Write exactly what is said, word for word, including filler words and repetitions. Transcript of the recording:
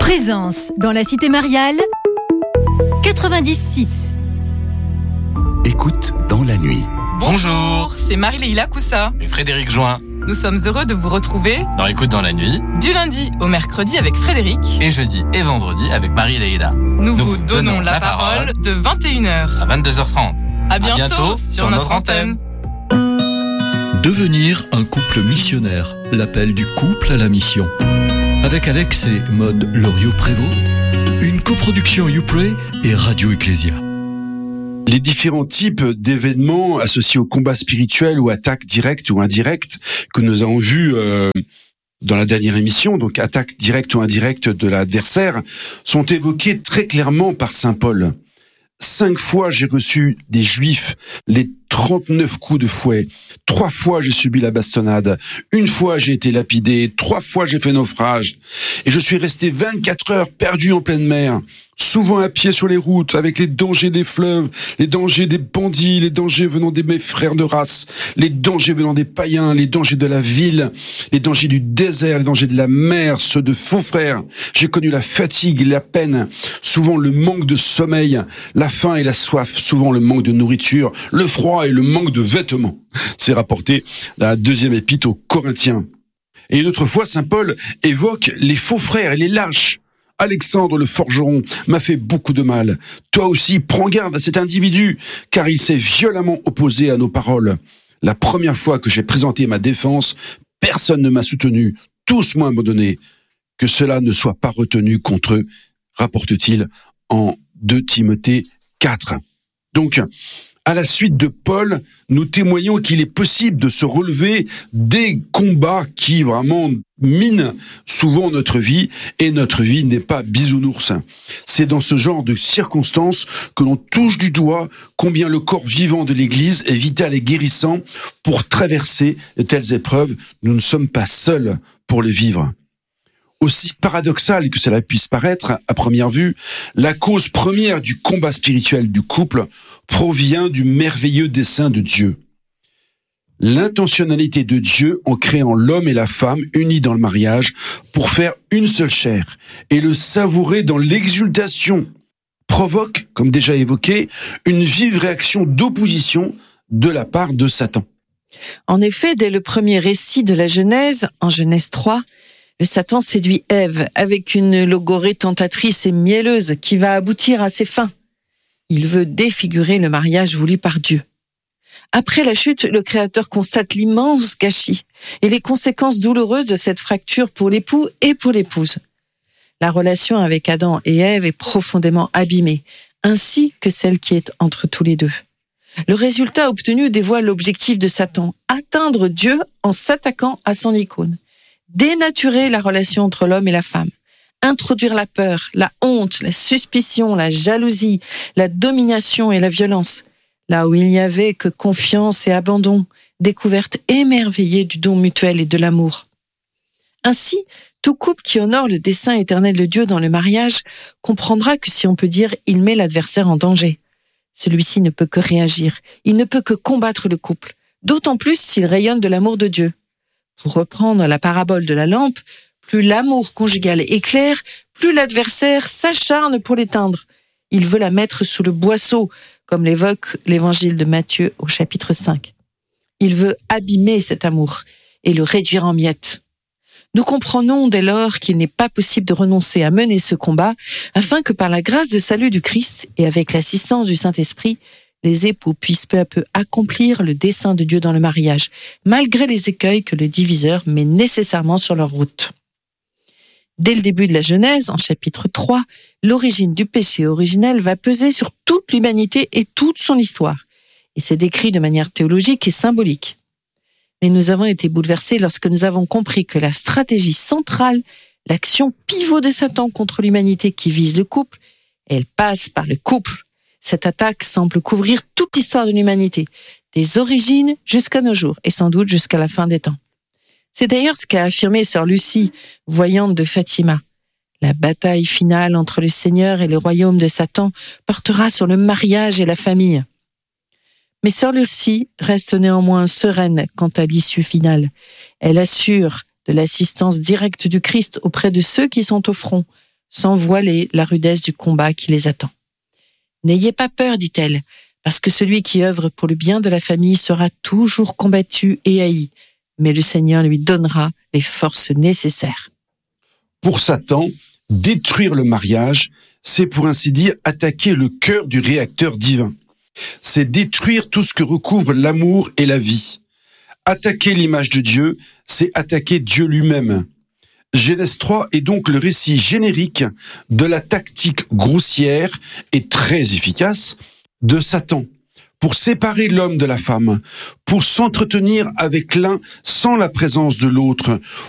Présence dans la cité mariale quatre-vingt-dix six. Écoute dans la nuit. Bonjour, c'est Marie-Leila Coussa et Frédéric Join. Nous sommes heureux de vous retrouver dans Écoute dans la nuit, du lundi au mercredi avec Frédéric et jeudi et vendredi avec Marie-Leila. Nous, Nous vous donnons, donnons la parole de vingt et une heures à vingt-deux heures trente. À bientôt, à bientôt sur, sur notre antenne. Devenir un couple missionnaire, l'appel du couple à la mission. Avec Alex et Maude Loriot-Prévost, une coproduction YouPray et Radio Ecclésia. Les différents types d'événements associés au combat spirituel ou attaques directes ou indirectes que nous avons vus euh, dans la dernière émission, donc attaques directes ou indirectes de l'adversaire, sont évoqués très clairement par saint Paul. Cinq fois j'ai reçu des Juifs les trente-neuf coups de fouet. Trois fois j'ai subi la bastonnade. Une fois j'ai été lapidé. Trois fois j'ai fait naufrage. Et je suis resté vingt-quatre heures perdu en pleine mer. Souvent à pied sur les routes, avec les dangers des fleuves, les dangers des bandits, les dangers venant des mes frères de race, les dangers venant des païens, les dangers de la ville, les dangers du désert, les dangers de la mer, ceux de faux frères. J'ai connu la fatigue, la peine, souvent le manque de sommeil, la faim et la soif, souvent le manque de nourriture, le froid et le manque de vêtements. C'est rapporté dans la deuxième épître aux Corinthiens. Et une autre fois, saint Paul évoque les faux frères et les lâches. Alexandre le forgeron m'a fait beaucoup de mal. Toi aussi, prends garde à cet individu, car il s'est violemment opposé à nos paroles. La première fois que j'ai présenté ma défense, personne ne m'a soutenu, tous m'ont abandonné. Que cela ne soit pas retenu contre eux, rapporte-t-il en deux Timothée quatre. Donc, à la suite de Paul, nous témoignons qu'il est possible de se relever des combats qui vraiment minent souvent notre vie, et notre vie n'est pas bisounours. C'est dans ce genre de circonstances que l'on touche du doigt combien le corps vivant de l'Église est vital et guérissant pour traverser de telles épreuves. Nous ne sommes pas seuls pour les vivre. Aussi paradoxal que cela puisse paraître à première vue, la cause première du combat spirituel du couple provient du merveilleux dessein de Dieu. L'intentionnalité de Dieu en créant l'homme et la femme unis dans le mariage pour faire une seule chair et le savourer dans l'exultation provoque, comme déjà évoqué, une vive réaction d'opposition de la part de Satan. En effet, dès le premier récit de la Genèse, en Genèse trois, le Satan séduit Ève avec une logorée tentatrice et mielleuse qui va aboutir à ses fins. Il veut défigurer le mariage voulu par Dieu. Après la chute, le Créateur constate l'immense gâchis et les conséquences douloureuses de cette fracture pour l'époux et pour l'épouse. La relation avec Adam et Ève est profondément abîmée, ainsi que celle qui est entre tous les deux. Le résultat obtenu dévoile l'objectif de Satan, atteindre Dieu en s'attaquant à son icône. Dénaturer la relation entre l'homme et la femme, introduire la peur, la honte, la suspicion, la jalousie, la domination et la violence, là où il n'y avait que confiance et abandon, découverte émerveillée du don mutuel et de l'amour. Ainsi, tout couple qui honore le dessein éternel de Dieu dans le mariage comprendra que, si on peut dire, il met l'adversaire en danger. Celui-ci ne peut que réagir, il ne peut que combattre le couple, d'autant plus s'il rayonne de l'amour de Dieu. Pour reprendre la parabole de la lampe, plus l'amour conjugal est clair, plus l'adversaire s'acharne pour l'éteindre. Il veut la mettre sous le boisseau, comme l'évoque l'évangile de Matthieu au chapitre cinq. Il veut abîmer cet amour et le réduire en miettes. Nous comprenons dès lors qu'il n'est pas possible de renoncer à mener ce combat, afin que par la grâce de salut du Christ et avec l'assistance du Saint-Esprit, les époux puissent peu à peu accomplir le dessein de Dieu dans le mariage, malgré les écueils que le diviseur met nécessairement sur leur route. Dès le début de la Genèse, en chapitre trois, l'origine du péché originel va peser sur toute l'humanité et toute son histoire, et c'est décrit de manière théologique et symbolique. Mais nous avons été bouleversés lorsque nous avons compris que la stratégie centrale, l'action pivot de Satan contre l'humanité qui vise le couple, elle passe par le couple. Cette attaque semble couvrir toute l'histoire de l'humanité, des origines jusqu'à nos jours, et sans doute jusqu'à la fin des temps. C'est d'ailleurs ce qu'a affirmé sœur Lucie, voyante de Fatima. La bataille finale entre le Seigneur et le royaume de Satan portera sur le mariage et la famille. Mais sœur Lucie reste néanmoins sereine quant à l'issue finale. Elle assure de l'assistance directe du Christ auprès de ceux qui sont au front, sans voiler la rudesse du combat qui les attend. « N'ayez pas peur, dit-elle, parce que celui qui œuvre pour le bien de la famille sera toujours combattu et haï, mais le Seigneur lui donnera les forces nécessaires. » Pour Satan, détruire le mariage, c'est pour ainsi dire attaquer le cœur du réacteur divin. C'est détruire tout ce que recouvre l'amour et la vie. Attaquer l'image de Dieu, c'est attaquer Dieu lui-même. Genèse trois est donc le récit générique de la tactique grossière et très efficace de Satan pour séparer l'homme de la femme, pour s'entretenir avec l'un sans la présence de l'autre,